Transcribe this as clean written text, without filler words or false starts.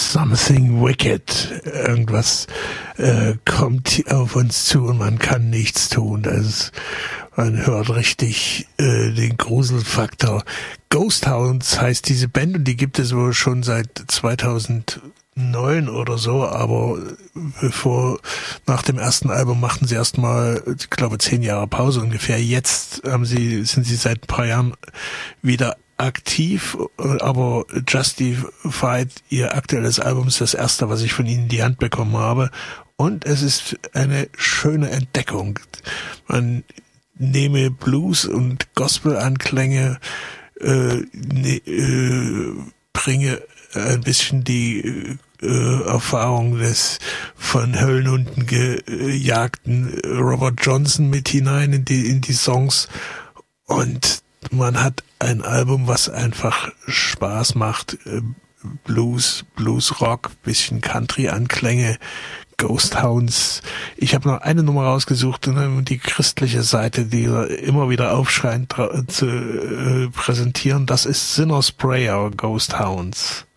Something Wicked. Irgendwas kommt auf uns zu und man kann nichts tun. Man hört richtig den Gruselfaktor. Ghost Hounds heißt diese Band und die gibt es wohl schon seit 2009 oder so, aber nach dem ersten Album machten sie erstmal, ich glaube, 10 Jahre Pause ungefähr. Jetzt sind sie seit ein paar Jahren wieder aktiv, aber Justified, ihr aktuelles Album, ist das erste, was ich von ihnen in die Hand bekommen habe. Und es ist eine schöne Entdeckung. Man nehme Blues und Gospel-Anklänge, bringe ein bisschen die Erfahrung des von Höllenhunden gejagten Robert Johnson mit hinein in die Songs, und man hat ein Album, was einfach Spaß macht. Blues, Rock, bisschen Country-Anklänge, Ghost Hounds. Ich habe noch eine Nummer rausgesucht, um die christliche Seite, die immer wieder aufscheint, zu präsentieren. Das ist Sinner's Prayer, Ghost Hounds.